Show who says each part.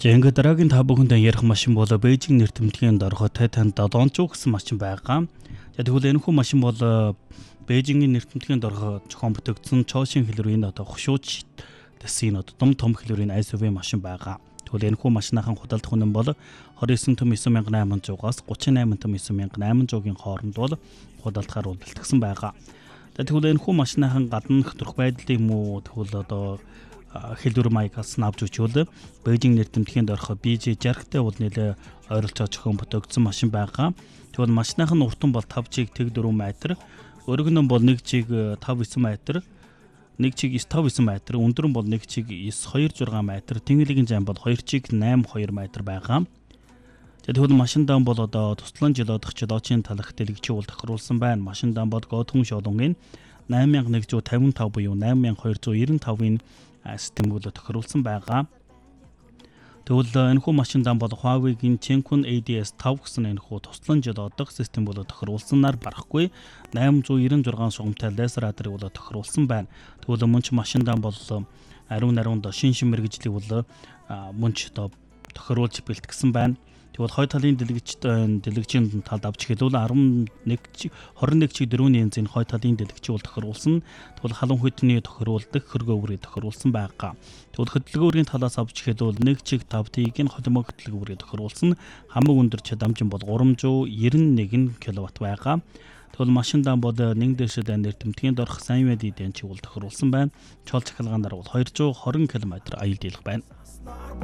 Speaker 1: За ингээд дараагийн та бүхэндээ ярих машин бол Бээжин нэр тэмдгийн дорхой Titan 700 гэсэн машин байгаа. За тэгвэл энэхүү машин бол Бээжингийн нэр тэмдгийн дорхой зохион бүтэгдсэн Чошин хэлрийн хушууч дэсийн том хэлрийн SUV машин байгаа. Тэгвэл энэхүү машиныхан худалдах үнэ бол 29 том 9800-аас 38 том 9800-ийн хооронд бол худалдахаар бэлтгэсэн байгаа. За тэгвэл энэхүү машиныхан гаднах төрх байдал юм уу? Тэгвэл хэлбэр маягаас авч өчөөл Бээжин нэр тэмдгийн дорхой BJ60-тай бол нэлээ ойролцоо зохион бүтэгдсэн машин байгаа. Тэгвэл машиных нь уртан бол 5 чиг тэг 4 метр, өргөн нь бол 1 чиг 5-9 метр, 1 чиг 9-9 метр, өндөр нь бол 1 чиг 9-2-6 метр, тэнгэрлэгийн зам бол 2 чиг 8-2 метр байгаа. За тэгвэл машин даан бол туслан жилодох жилочийн талах дэлгэцийн уул тохируулсан байна. Машин даан бол Готхун шолонгийн 8155 буюу 8295-ийн системүүд тохируулсан байгаа. Тэгвэл энэхүү машин даан бол Huawei-гийн Chenqun ADS 5 гэсэн энэхүү туслан жилодох систем бол тохируулснаар барахгүй 896 шугамтай лазер радарыг бол тохируулсан байна. Тэгвэл мөн ч машин даан бол ариун шин мэргэжлийг бол мөн ч тохируулж бэлтгэсэн байна. Тэгвэл хой талын дэлгэцийн талд авч хэлвэл 21 чиг 4 янзын хой талын дэлгэцийн бол тохируулсан. Тэгвэл халуун хөдний тохируулдаг хөргөөврийг тохируулсан байгаа. Тэгвэл хөдөлгөөрийн талаас авч хэлвэл 1 чиг 5 тигийн холимог хөдөлгөөрийг тохируулсан. Хамаг өндөр чадамж бол 391 кВт байгаа. Тэгвэл машин даан бол нэг дэшил нэр тэмдгийн дорх сайн мэдээ дэнчиг бол тохируулсан байна. Чол цахилгаанаар бол 220 км аял дийлэх байна.